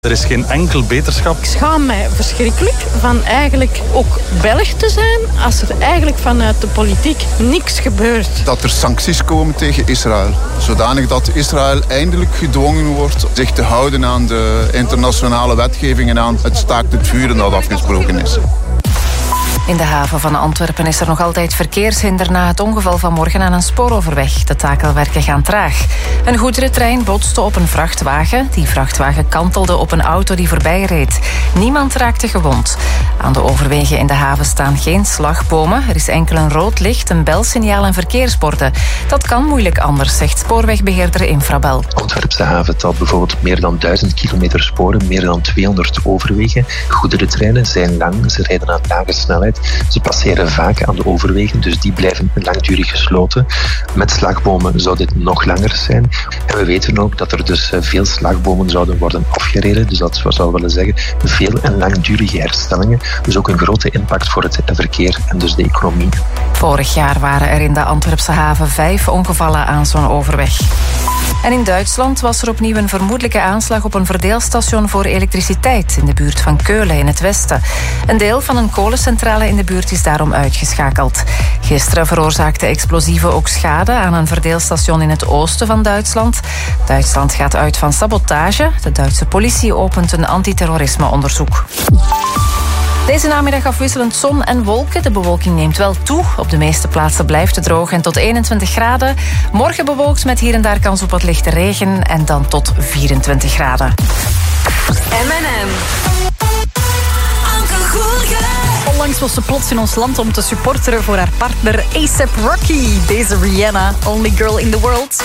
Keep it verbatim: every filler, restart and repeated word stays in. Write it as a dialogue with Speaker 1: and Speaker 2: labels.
Speaker 1: Er is geen enkel beterschap.
Speaker 2: Ik schaam mij verschrikkelijk van eigenlijk ook Belg te zijn als er eigenlijk vanuit de politiek niks gebeurt.
Speaker 3: Dat er sancties komen tegen Israël. Zodanig dat Israël eindelijk gedwongen wordt zich te houden aan de internationale wetgeving en aan het staakt het vuren dat afgesproken is.
Speaker 4: In de haven van Antwerpen is er nog altijd verkeershinder na het ongeval van morgen aan een spooroverweg. De takelwerken gaan traag. Een goederentrein botste op een vrachtwagen. Die vrachtwagen kantelde op een auto die voorbij reed. Niemand raakte gewond. Aan de overwegen in de haven staan geen slagbomen. Er is enkel een rood licht, een belsignaal en verkeersborden. Dat kan moeilijk anders, zegt spoorwegbeheerder Infrabel.
Speaker 5: Antwerpse haven telt bijvoorbeeld meer dan duizend kilometer sporen, meer dan tweehonderd overwegen. Goederentreinen zijn lang, ze rijden aan lage snelheid. Ze passeren vaak aan de overwegen, dus die blijven langdurig gesloten. Met slagbomen zou dit nog langer zijn. En we weten ook dat er dus veel slagbomen zouden worden afgereden. Dus dat zou willen zeggen veel en langdurige herstellingen. Dus ook een grote impact voor het verkeer en dus de economie.
Speaker 4: Vorig jaar waren er in de Antwerpse haven vijf ongevallen aan zo'n overweg. En in Duitsland was er opnieuw een vermoedelijke aanslag op een verdeelstation voor elektriciteit in de buurt van Keulen in het westen. Een deel van een kolencentrale in de buurt is daarom uitgeschakeld. Gisteren veroorzaakte explosieven ook schade aan een verdeelstation in het oosten van Duitsland. Duitsland gaat uit van sabotage. De Duitse politie opent een antiterrorismeonderzoek. Deze namiddag afwisselend zon en wolken. De bewolking neemt wel toe. Op de meeste plaatsen blijft het droog en tot eenentwintig graden. Morgen bewolkt met hier en daar kans op wat lichte regen en dan tot vierentwintig graden.
Speaker 6: M en M. Anke Goelge.
Speaker 7: Onlangs was ze plots in ons land om te supporteren voor haar partner A$AP Rocky. Deze Rihanna, Only Girl in the World.